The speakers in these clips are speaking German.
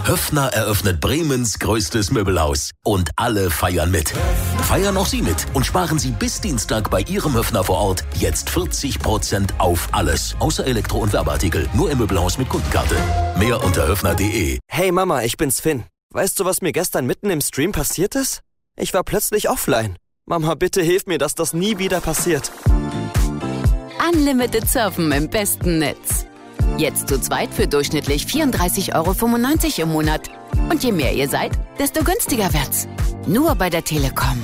Höffner eröffnet Bremens größtes Möbelhaus. Und alle feiern mit. Feiern auch Sie mit und sparen Sie bis Dienstag bei Ihrem Höffner vor Ort jetzt 40% auf alles. Außer Elektro- und Werbeartikel. Nur im Möbelhaus mit Kundenkarte. Mehr unter höffner.de. Hey Mama, ich bin's Finn. Weißt du, was mir gestern mitten im Stream passiert ist? Ich war plötzlich offline. Mama, bitte hilf mir, dass das nie wieder passiert. Unlimited Surfen im besten Netz. Jetzt zu zweit für durchschnittlich 34,95 € im Monat. Und je mehr ihr seid, desto günstiger wird's. Nur bei der Telekom.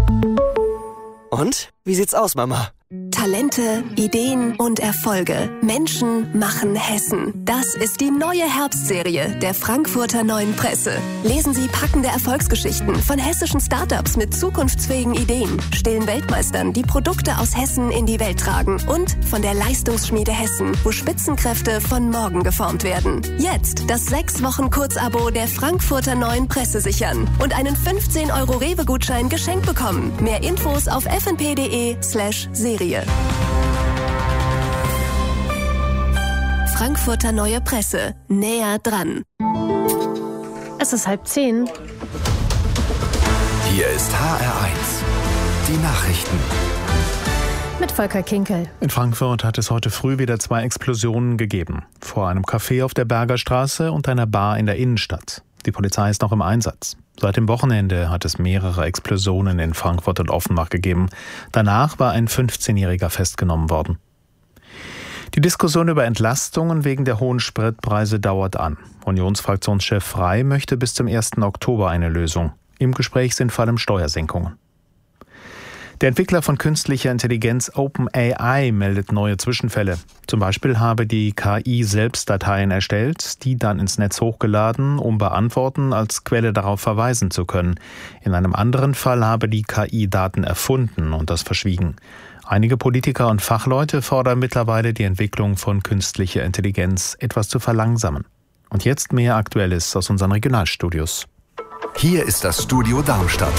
Und? Wie sieht's aus, Mama? Talente, Ideen und Erfolge. Menschen machen Hessen. Das ist die neue Herbstserie der Frankfurter Neuen Presse. Lesen Sie packende Erfolgsgeschichten von hessischen Startups mit zukunftsfähigen Ideen, stillen Weltmeistern, die Produkte aus Hessen in die Welt tragen und von der Leistungsschmiede Hessen, wo Spitzenkräfte von morgen geformt werden. Jetzt das 6-Wochen-Kurzabo der Frankfurter Neuen Presse sichern und einen 15 € Rewe-Gutschein geschenkt bekommen. Mehr Infos auf fnp.de/Serie. Frankfurter Neue Presse. Näher dran. Es ist 9:30. Hier ist HR1. Die Nachrichten. Mit Volker Kinkel. In Frankfurt hat es heute früh wieder 2 Explosionen gegeben. Vor einem Café auf der Berger Straße und einer Bar in der Innenstadt. Die Polizei ist noch im Einsatz. Seit dem Wochenende hat es mehrere Explosionen in Frankfurt und Offenbach gegeben. Danach war ein 15-Jähriger festgenommen worden. Die Diskussion über Entlastungen wegen der hohen Spritpreise dauert an. Unionsfraktionschef Frey möchte bis zum 1. Oktober eine Lösung. Im Gespräch sind vor allem Steuersenkungen. Der Entwickler von künstlicher Intelligenz OpenAI meldet neue Zwischenfälle. Zum Beispiel habe die KI selbst Dateien erstellt, die dann ins Netz hochgeladen, um bei Antworten als Quelle darauf verweisen zu können. In einem anderen Fall habe die KI Daten erfunden und das verschwiegen. Einige Politiker und Fachleute fordern mittlerweile, die Entwicklung von künstlicher Intelligenz etwas zu verlangsamen. Und jetzt mehr Aktuelles aus unseren Regionalstudios. Hier ist das Studio Darmstadt.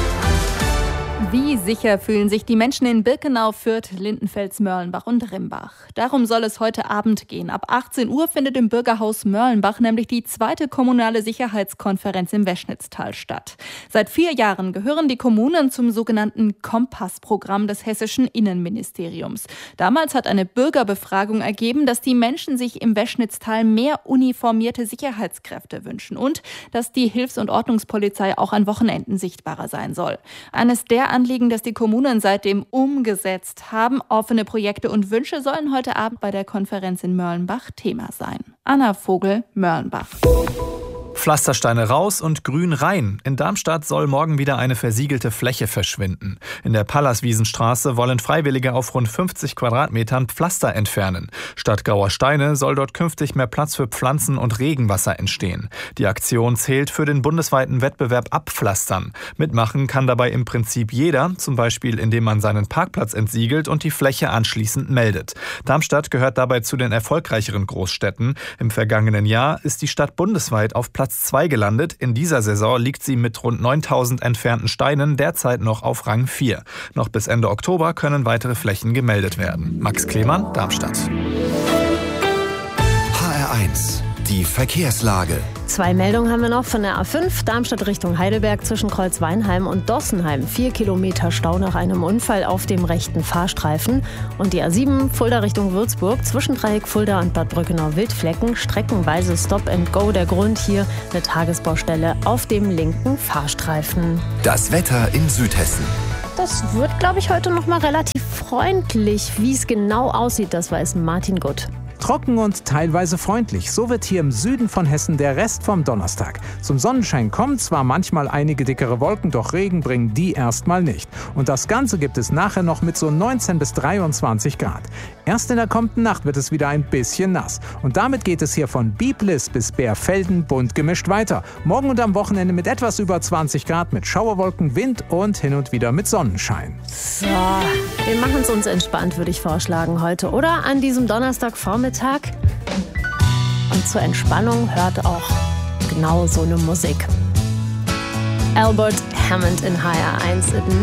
Wie sicher fühlen sich die Menschen in Birkenau, Fürth, Lindenfels, Mörlenbach und Rimbach? Darum soll es heute Abend gehen. Ab 18 Uhr findet im Bürgerhaus Mörlenbach nämlich die 2. kommunale Sicherheitskonferenz im Weschnitztal statt. Seit 4 Jahren gehören die Kommunen zum sogenannten Kompass-Programm des hessischen Innenministeriums. Damals hat eine Bürgerbefragung ergeben, dass die Menschen sich im Weschnitztal mehr uniformierte Sicherheitskräfte wünschen und dass die Hilfs- und Ordnungspolizei auch an Wochenenden sichtbarer sein soll. Eines der Anliegen, das die Kommunen seitdem umgesetzt haben. Offene Projekte und Wünsche sollen heute Abend bei der Konferenz in Mörlenbach Thema sein. Anna Vogel, Mörlenbach. Pflastersteine raus und Grün rein. In Darmstadt soll morgen wieder eine versiegelte Fläche verschwinden. In der Pallaswiesenstraße wollen Freiwillige auf rund 50 Quadratmetern Pflaster entfernen. Statt grauer Steine soll dort künftig mehr Platz für Pflanzen und Regenwasser entstehen. Die Aktion zählt für den bundesweiten Wettbewerb Abpflastern. Mitmachen kann dabei im Prinzip jeder, zum Beispiel indem man seinen Parkplatz entsiegelt und die Fläche anschließend meldet. Darmstadt gehört dabei zu den erfolgreicheren Großstädten. Im vergangenen Jahr ist die Stadt bundesweit auf Platz 2 gelandet. In dieser Saison liegt sie mit rund 9.000 entfernten Steinen derzeit noch auf Rang 4. Noch bis Ende Oktober können weitere Flächen gemeldet werden. Max Klemann, Darmstadt. HR1, die Verkehrslage. 2 Meldungen haben wir noch von der A5, Darmstadt Richtung Heidelberg zwischen Kreuzweinheim und Dossenheim. 4 Kilometer Stau nach einem Unfall auf dem rechten Fahrstreifen. Und die A7, Fulda Richtung Würzburg, zwischen Dreieck Fulda und Bad Brückenau-Wildflecken. Streckenweise Stop and Go. Der Grund hier eine Tagesbaustelle auf dem linken Fahrstreifen. Das Wetter in Südhessen. Das wird, glaube ich, heute noch mal relativ freundlich. Wie es genau aussieht, das weiß Martin Gutt. Trocken und teilweise freundlich. So wird hier im Süden von Hessen der Rest vom Donnerstag. Zum Sonnenschein kommen zwar manchmal einige dickere Wolken, doch Regen bringen die erstmal nicht. Und das Ganze gibt es nachher noch mit so 19 bis 23 Grad. Erst in der kommenden Nacht wird es wieder ein bisschen nass. Und damit geht es hier von Biblis bis Bärfelden bunt gemischt weiter. Morgen und am Wochenende mit etwas über 20 Grad, mit Schauerwolken, Wind und hin und wieder mit Sonnenschein. So, wir machen es uns entspannt, würde ich vorschlagen heute. Oder an diesem Donnerstagvormittag. Und zur Entspannung hört auch genau so eine Musik. Albert Hammond in HR1.